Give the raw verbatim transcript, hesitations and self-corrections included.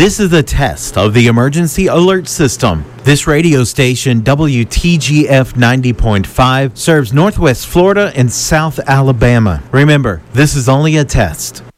This is a test of the emergency alert system. This radio station, W T G F ninety point five, serves Northwest Florida and South Alabama. Remember, this is only a test.